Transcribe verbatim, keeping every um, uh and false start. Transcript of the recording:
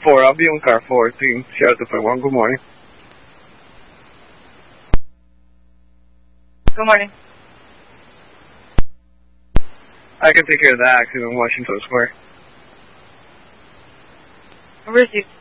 four. I'll be on car fourteen, Sierra two five one. Good morning. Good morning. I can take care of that accident in Washington Square. Received.